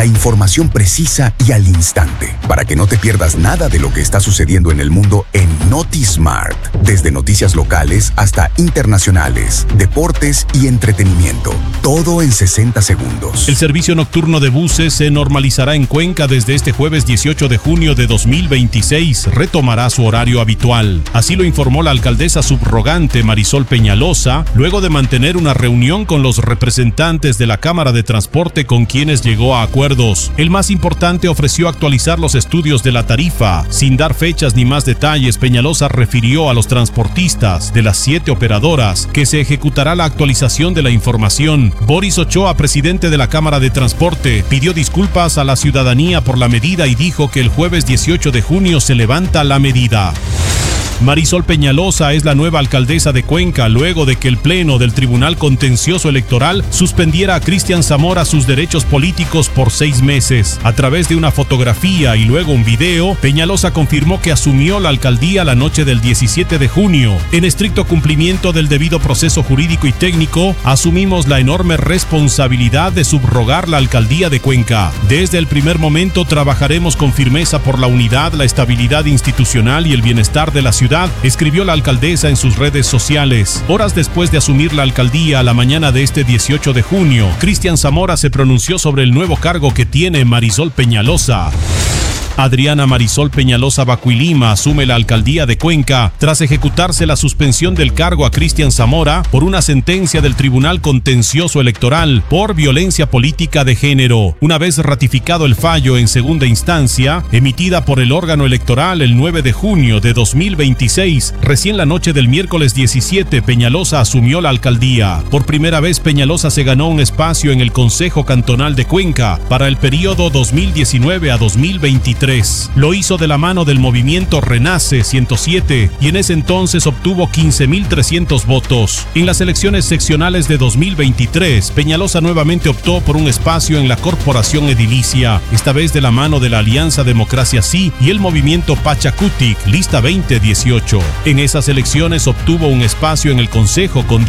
La información precisa y al instante, para que no te pierdas nada de lo que está sucediendo en el mundo en NotiSmart. Desde noticias locales hasta internacionales, deportes y entretenimiento. Todo en 60 segundos. El servicio nocturno de buses se normalizará en Cuenca desde este jueves 18 de junio de 2026. Retomará su horario habitual. Así lo informó la alcaldesa subrogante Marisol Peñalosa, luego de mantener una reunión con los representantes de la Cámara de Transporte con quienes llegó a acuerdos. El más importante ofreció actualizar los estudios de la tarifa. Sin dar fechas ni más detalles, Peñalosa refirió a los transportistas de las 7 operadoras que se ejecutará la actualización de la información. Boris Ochoa, presidente de la Cámara de Transporte, pidió disculpas a la ciudadanía por la medida y dijo que el jueves 18 de junio se levanta la medida. Marisol Peñalosa es la nueva alcaldesa de Cuenca luego de que el Pleno del Tribunal Contencioso Electoral suspendiera a Cristian Zamora sus derechos políticos por 6 meses. A través de una fotografía y luego un video, Peñalosa confirmó que asumió la alcaldía la noche del 17 de junio. En estricto cumplimiento del debido proceso jurídico y técnico, asumimos la enorme responsabilidad de subrogar la alcaldía de Cuenca. Desde el primer momento trabajaremos con firmeza por la unidad, la estabilidad institucional y el bienestar de la ciudad, escribió la alcaldesa en sus redes sociales. Horas después de asumir la alcaldía a la mañana de este 18 de junio, Cristian Zamora se pronunció sobre el nuevo cargo que tiene Marisol Peñalosa. Adriana Marisol Peñalosa Bacuilima asume la alcaldía de Cuenca tras ejecutarse la suspensión del cargo a Cristian Zamora por una sentencia del Tribunal Contencioso Electoral por violencia política de género. Una vez ratificado el fallo en segunda instancia, emitida por el órgano electoral el 9 de junio de 2026, recién la noche del miércoles 17, Peñalosa asumió la alcaldía. Por primera vez, Peñalosa se ganó un espacio en el Consejo Cantonal de Cuenca para el periodo 2019 a 2023. Lo hizo de la mano del movimiento Renace 107 y en ese entonces obtuvo 15.300 votos. En las elecciones seccionales de 2023, Peñalosa nuevamente optó por un espacio en la corporación edilicia, esta vez de la mano de la Alianza Democracia Sí y el movimiento Pachacutic, lista 2018. En esas elecciones obtuvo un espacio en el Consejo con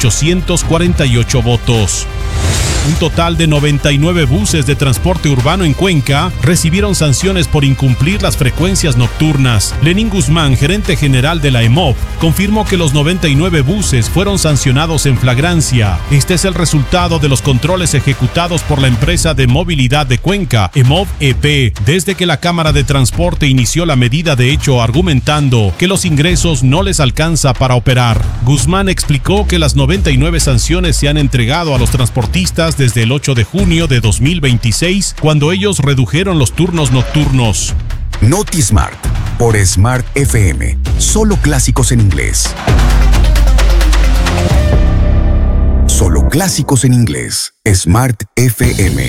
10.848 votos. Un total de 99 buses de transporte urbano en Cuenca recibieron sanciones por incumplir las frecuencias nocturnas. Lenín Guzmán, gerente general de la EMOV, confirmó que los 99 buses fueron sancionados en flagrancia. Este es el resultado de los controles ejecutados por la empresa de movilidad de Cuenca, EMOV EP, desde que la Cámara de Transporte inició la medida de hecho argumentando que los ingresos no les alcanza para operar. Guzmán explicó que las 99 sanciones se han entregado a los transportistas desde el 8 de junio de 2026, cuando ellos redujeron los turnos nocturnos. NotiSmart, por Smart FM. Solo clásicos en inglés. Solo clásicos en inglés. Smart FM.